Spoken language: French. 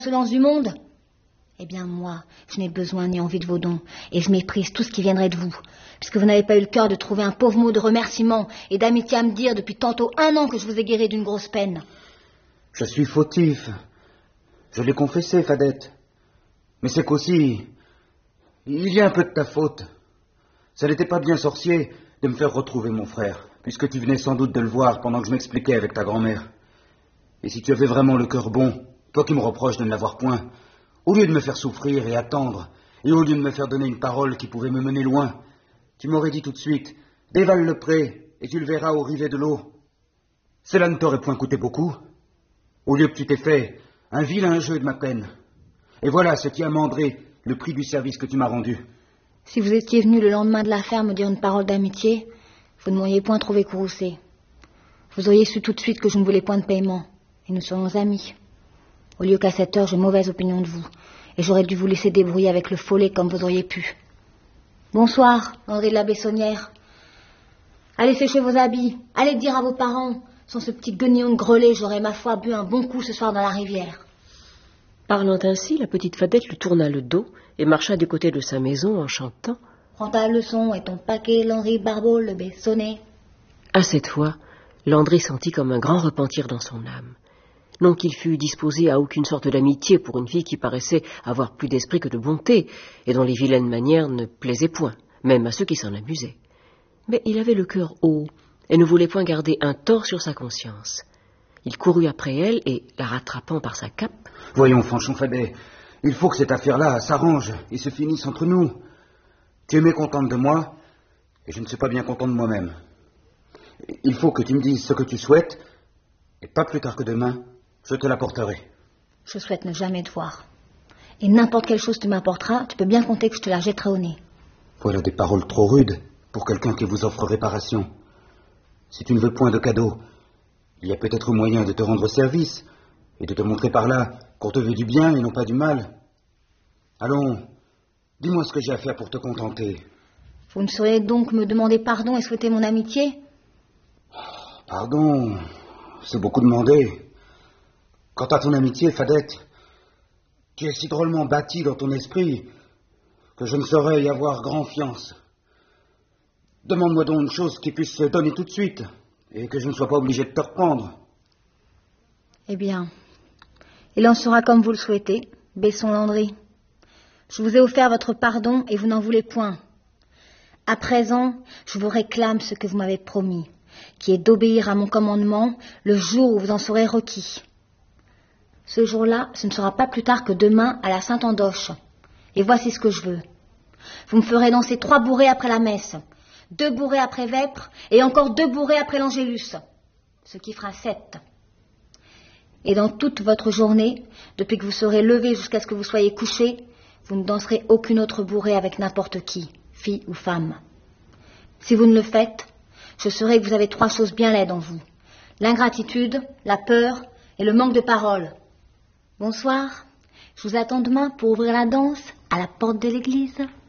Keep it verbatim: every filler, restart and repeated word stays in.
insolence du monde? Eh bien moi, je n'ai besoin ni envie de vos dons, et je méprise tout ce qui viendrait de vous, puisque vous n'avez pas eu le cœur de trouver un pauvre mot de remerciement et d'amitié à me dire depuis tantôt un an que je vous ai guéri d'une grosse peine. Je suis fautif. Je l'ai confessé, Fadette. Mais c'est qu'aussi, il y a un peu de ta faute. Ça n'était pas bien sorcier de me faire retrouver mon frère, puisque tu venais sans doute de le voir pendant que je m'expliquais avec ta grand-mère. Et si tu avais vraiment le cœur bon, toi qui me reproches de ne l'avoir point, au lieu de me faire souffrir et attendre, et au lieu de me faire donner une parole qui pouvait me mener loin, tu m'aurais dit tout de suite, dévale le pré, et tu le verras au rivet de l'eau. Cela ne t'aurait point coûté beaucoup. Au lieu que tu t'aies fait un vilain jeu de ma peine. Et voilà ce qui a mandré le prix du service que tu m'as rendu. Si vous étiez venu le lendemain de l'affaire me dire une parole d'amitié, vous ne m'auriez point trouvé courroucé. Vous auriez su tout de suite que je ne voulais point de paiement, et nous serions amis. Au lieu qu'à cette heure, j'ai mauvaise opinion de vous, et j'aurais dû vous laisser débrouiller avec le follet comme vous auriez pu. Bonsoir, André de la Bessonnière. Allez sécher vos habits, allez dire à vos parents, sans ce petit guenillon de grelet, j'aurais ma foi bu un bon coup ce soir dans la rivière. Parlant ainsi, la petite Fadette lui tourna le dos et marcha du côté de sa maison en chantant « Prends ta leçon et ton paquet, Landry Barbeau, le Bessonnet. » À cette fois, Landry sentit comme un grand repentir dans son âme. Non qu'il fût disposé à aucune sorte d'amitié pour une fille qui paraissait avoir plus d'esprit que de bonté, et dont les vilaines manières ne plaisaient point, même à ceux qui s'en amusaient. Mais il avait le cœur haut, et ne voulait point garder un tort sur sa conscience. Il courut après elle, et, la rattrapant par sa cape... « Voyons, Fanchon Fadet, il faut que cette affaire-là s'arrange et se finisse entre nous. Tu es mécontente de moi, et je ne suis pas bien content de moi-même. Il faut que tu me dises ce que tu souhaites, et pas plus tard que demain, je te l'apporterai. » « Je souhaite ne jamais te voir. Et n'importe quelle chose tu m'apporteras, tu peux bien compter que je te la jetterai au nez. » Voilà des paroles trop rudes pour quelqu'un qui vous offre réparation. Si tu ne veux point de cadeau, il y a peut-être moyen de te rendre service et de te montrer par là qu'on te veut du bien et non pas du mal. Allons, dis-moi ce que j'ai à faire pour te contenter. Vous ne sauriez donc me demander pardon et souhaiter mon amitié? Pardon, c'est beaucoup demandé. Quant à ton amitié, Fadette, tu es si drôlement bâtie dans ton esprit que je ne saurais y avoir grand fiance. Demande-moi donc une chose qui puisse se donner tout de suite et que je ne sois pas obligé de te reprendre. Eh bien, il en sera comme vous le souhaitez, Besson Landry. Je vous ai offert votre pardon et vous n'en voulez point. À présent, je vous réclame ce que vous m'avez promis, qui est d'obéir à mon commandement le jour où vous en serez requis. Ce jour-là, ce ne sera pas plus tard que demain à la Sainte-Andoche. Et voici ce que je veux. Vous me ferez danser trois bourrées après la messe, deux bourrées après Vêpres et encore deux bourrées après l'Angélus, ce qui fera sept. Et dans toute votre journée, depuis que vous serez levé jusqu'à ce que vous soyez couché, vous ne danserez aucune autre bourrée avec n'importe qui, fille ou femme. Si vous ne le faites, je saurai que vous avez trois choses bien laides en vous. L'ingratitude, la peur et le manque de parole. Bonsoir, je vous attends demain pour ouvrir la danse à la porte de l'église.